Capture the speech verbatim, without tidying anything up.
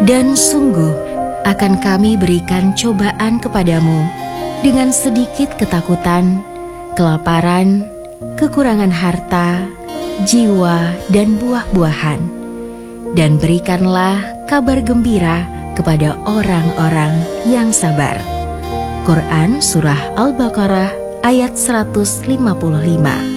Dan sungguh akan kami berikan cobaan kepadamu dengan sedikit ketakutan, kelaparan, kekurangan harta, jiwa, dan buah-buahan. Dan berikanlah kabar gembira kepada orang-orang yang sabar. Quran Surah Al-Baqarah ayat seratus lima puluh lima.